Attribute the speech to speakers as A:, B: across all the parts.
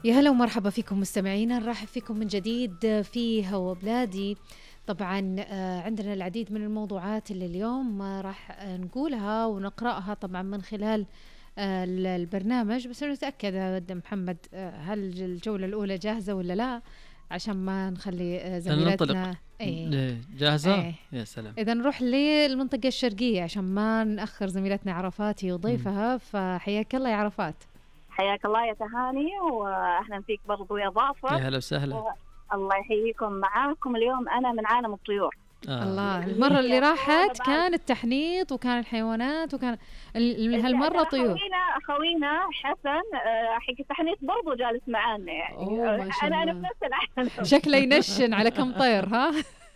A: يا هلا ومرحبا فيكم مستمعينا، نرحب فيكم من جديد في هوا بلادي. طبعا عندنا العديد من الموضوعات اللي اليوم راح نقولها ونقرأها طبعا من خلال البرنامج، بس نتأكد يا محمد هل الجولة الأولى جاهزة ولا لا، عشان ما نخلي زميلتنا
B: جاهزة؟
A: ايه.
B: يا سلام.
A: إذا نروح للمنطقة الشرقية عشان ما نأخر زميلتنا عرفاتي وضيفها، فحياك الله يا عرفات.
C: حياك الله يا تهاني، واهلا فيك برضو يا ظافر.
B: يا هلا وسهلا.
C: الله يحييكم. معاكم اليوم انا من عالم الطيور.
A: الله، المرة اللي راحت كان التحنيط وكان الحيوانات وكان هالمرة طيور.
C: خوينا حسن حق التحنيط برضو جالس معانا يعني. انا بنفس العالم.
A: شكله ينشن على كم طير ها.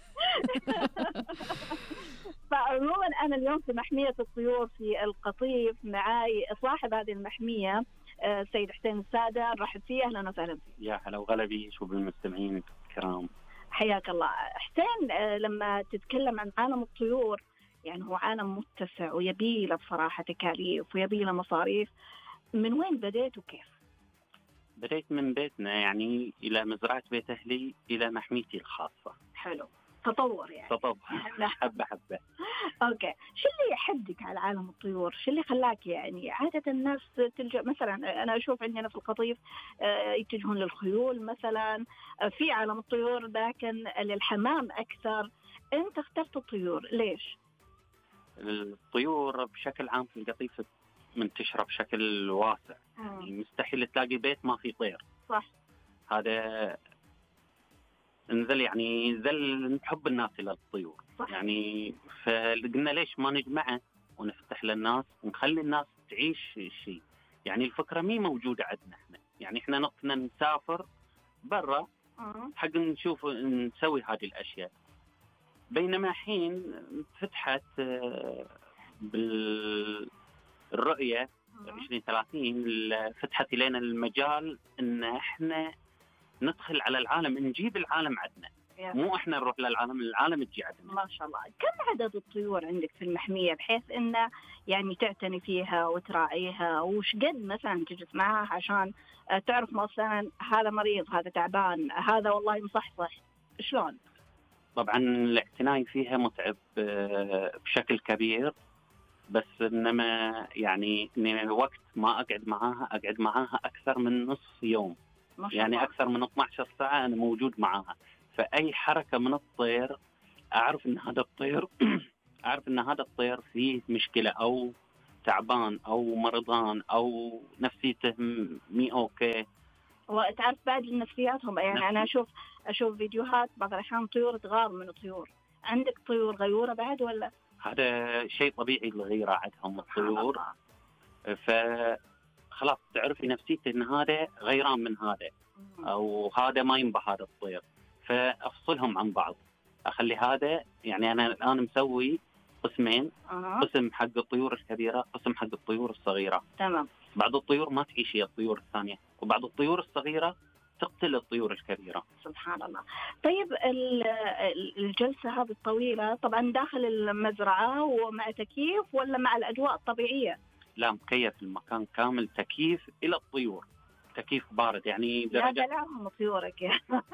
C: فعموما انا اليوم في محمية الطيور في القطيف، معاي صاحب هذه المحمية السيد حسين السادة. نرحب فيه، اهلا وسهلا فيه.
D: يا هلا وغلا بي، شو بالمستمعين الكرام.
C: حياك الله حسين. لما تتكلم عن عالم الطيور يعني هو عالم متسع ويبي له بصراحة تكاليف ويبي له مصاريف. من وين بديت وكيف؟
D: بديت من بيتنا يعني إلى مزرعة بيت أهلي إلى محميتي الخاصة.
C: حلو، تطور يعني.
D: تطور حبة حبة.
C: أوكي، شو اللي يحدك على عالم الطيور؟ شو اللي خلاك يعني عادة الناس تلجأ مثلا، أنا أشوف عندنا في القطيف يتجهون للخيول مثلا في عالم الطيور، لكن للحمام أكثر. أنت اخترت الطيور ليش؟
D: الطيور بشكل عام في القطيف منتشرة بشكل واسع. يعني مستحيل تلاقي بيت ما فيه طير.
C: صح.
D: هذا نزل يعني نزل حب الناس إلى الطيور.
C: صح.
D: يعني فقلنا ليش ما نجمعه ونفتح للناس ونخلي الناس تعيش الشيء. يعني الفكرة مي موجودة عندنا احنا، يعني احنا نقدر نسافر برا حق نشوف نسوي هذه الأشياء، بينما حين فتحت بالرؤية 2030 فتحت لنا المجال ان احنا ندخل على العالم، نجيب العالم عندنا، مو احنا نروح للعالم، العالم تجي عندنا.
C: ما شاء الله. كم عدد الطيور عندك في المحمية بحيث انه يعني تعتني فيها وتراعيها؟ وش قد مثلا تجلس معها عشان تعرف مثلا هذا مريض، هذا تعبان، هذا والله مصحصح؟ شلون؟
D: طبعا الاعتناء فيها متعب بشكل كبير، بس انما يعني الوقت ما اقعد معاها اكثر من نصف يوم. يعني أكثر من 12 ساعة أنا موجود معاها. فأي حركة من الطير أعرف إن هذا الطير فيه مشكلة أو تعبان أو مرضان أو نفسيته مي أوكي.
C: وتعرف بعد النفسياتهم يعني. أنا أشوف فيديوهات بعض الأحيان طيور تغار من الطيور. عندك طيور غيورة بعد ولا؟
D: هذا شيء طبيعي الغيرة عندهم الطيور. خلاص تعرفي نفسيته ان هذا غيران من هذا او هذا ما ينبه هذا الطير، فافصلهم عن بعض. اخلي هذا يعني انا الان مسوي قسمين، قسم حق الطيور الكبيره، قسم حق الطيور الصغيره.
C: تمام.
D: بعض الطيور ما تعيش هي الطيور الثانيه، وبعض الطيور الصغيره تقتل الطيور الكبيره.
C: سبحان الله. طيب الجلسه هذه الطويله طبعا داخل المزرعه ومع تكييف ولا مع الاجواء الطبيعيه؟
D: لا، مكيف المكان كامل، تكييف إلى الطيور، تكييف بارد يعني درجة.
C: لا دلعهم طيورك.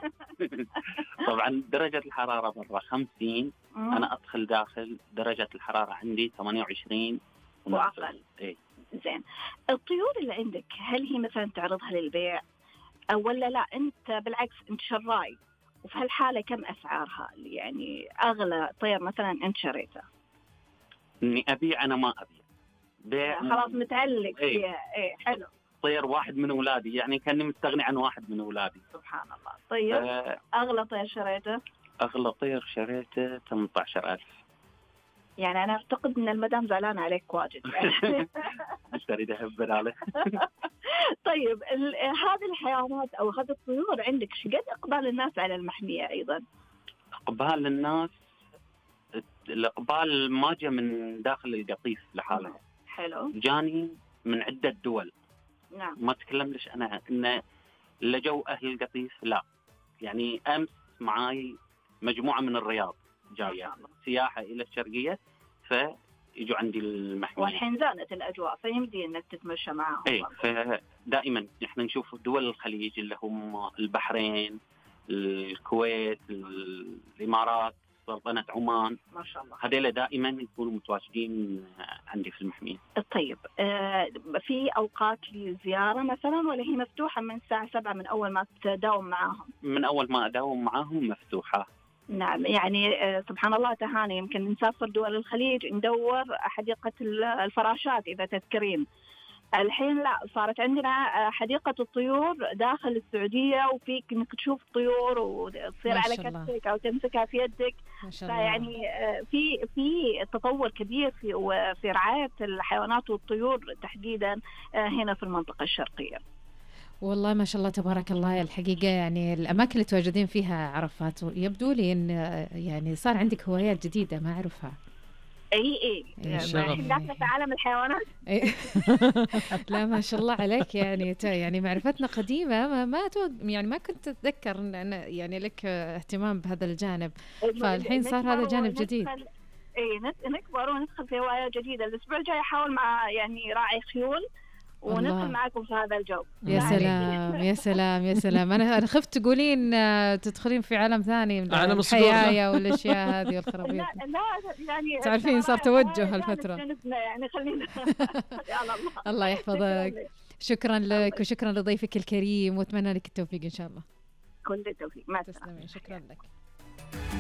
D: طبعا درجة الحرارة برا 50. أنا أدخل داخل درجة الحرارة عندي 28
C: وأقل.
D: إيه.
C: زين. الطيور اللي عندك هل هي مثلا تعرضها للبيع أو ولا لا أنت بالعكس أنت شراي؟ وفي هالحالة كم أسعارها؟ يعني أغلى طير مثلا أنت شريته.
D: إني أبيع أنا ما أبيع.
C: خلاص متعلق فيها. إيه حلو.
D: طير واحد من أولادي، يعني كأني مستغني عن واحد من أولادي.
C: سبحان الله. طيب أغلى طير شريته؟
D: أغلى طير شريته 18,000.
C: يعني أنا أعتقد إن المدام زعلانة عليك واجد يعني.
D: اشتري ذهب بداله.
C: طيب هذه الحيوانات أو هذه الطيور عندك شقد إقبال الناس على المحمية أيضا؟
D: إقبال الناس، الإقبال ما جاء من داخل القطيف لحاله.
C: حلو.
D: جاني من عدة دول.
C: نعم.
D: ما أتكلم ليش أنا إن لجوا أهل القطيف، لا يعني أمس معاي مجموعة من الرياض جاية سياحة إلى الشرقية، فيجوا عندي المحمية.
C: والحين زانت الأجواء فيمدي إنك تتمشى معهم.
D: إيه، دائما احنا نشوف دول الخليج اللي هم البحرين، الكويت، الامارات، سلطنة عمان،
C: ما شاء الله
D: هذول دائما يكونوا متواجدين عندي في المحمية.
C: طيب في أوقات للزيارة مثلا، ولا هي مفتوحة من الساعة 7 من أول ما تداوم معاهم؟
D: من أول ما أداوم معاهم مفتوحة.
C: نعم، يعني سبحان الله تهاني، يمكن نسافر دول الخليج ندور حديقة الفراشات إذا تذكرين. الحين لا، صارت عندنا حديقة الطيور داخل السعودية، وفيك انك تشوف طيور وتصير على كتفك او تمسكها في يدك. يعني في تطور كبير في رعاية الحيوانات والطيور تحديدا هنا في المنطقة الشرقية.
A: والله ما شاء الله تبارك الله. الحقيقة يعني الأماكن اللي تواجدين فيها عرفات يبدو لي إن يعني صار عندك هوايات جديدة ما أعرفها.
C: اي داخله في عالم الحيوانات.
A: لا ما شاء الله عليك، يعني معرفتنا قديمه، يعني ما كنت اتذكر ان يعني لك اهتمام بهذا الجانب، فالحين صار هذا جانب جديد.
C: اي نكبر وندخل في هوايات جديده. الاسبوع الجاي احاول مع يعني راعي خيول وندخل معكم في هذا الجو.
A: يا سلام يا سلام يا سلام. انا خفت تقولين تدخلين في عالم ثاني من الحياة والاشياء هذه والخرابيط.
C: لا يعني
A: تعرفين صار توجه هالفترة.
C: يعني خلينا
A: الله يحفظك. شكرا لك وشكرا لضيفك الكريم، واتمنى لك التوفيق ان شاء الله.
C: كل التوفيق. مع
A: السلامة. شكرا لك.